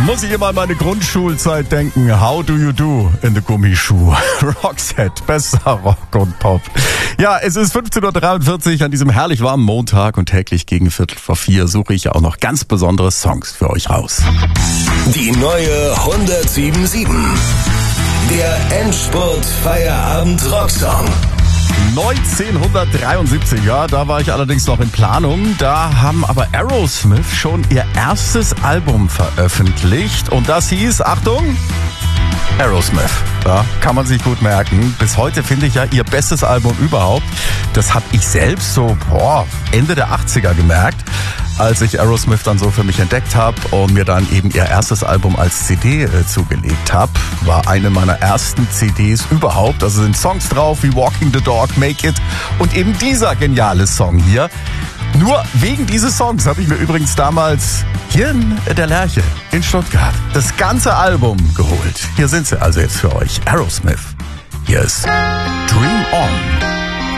Muss ich immer an meine Grundschulzeit denken. How do you do in the Gummischuh? Roxette, besser Rock und Pop. Ja, es ist 15.43 Uhr an diesem herrlich warmen Montag und täglich gegen 3:45 suche ich auch noch ganz besondere Songs für euch raus. Die neue 107.7. Der Endspurt-Feierabend-Rocksong. 1973, ja, da war ich allerdings noch in Planung. Da haben aber Aerosmith schon ihr erstes Album veröffentlicht und das hieß, Achtung, Aerosmith. Ja, kann man sich gut merken. Bis heute finde ich ja ihr bestes Album überhaupt. Das habe ich selbst so Ende der 80er gemerkt, als ich Aerosmith dann so für mich entdeckt habe und mir dann eben ihr erstes Album als CD zugelegt habe. War eine meiner ersten CDs überhaupt. Also sind Songs drauf wie Walking the Dog, Make It und eben dieser geniale Song hier. Nur wegen dieses Songs habe ich mir übrigens damals hier in der Lerche in Stuttgart das ganze Album geholt. Hier sind sie also jetzt für euch. Aerosmith. Hier ist Dream On.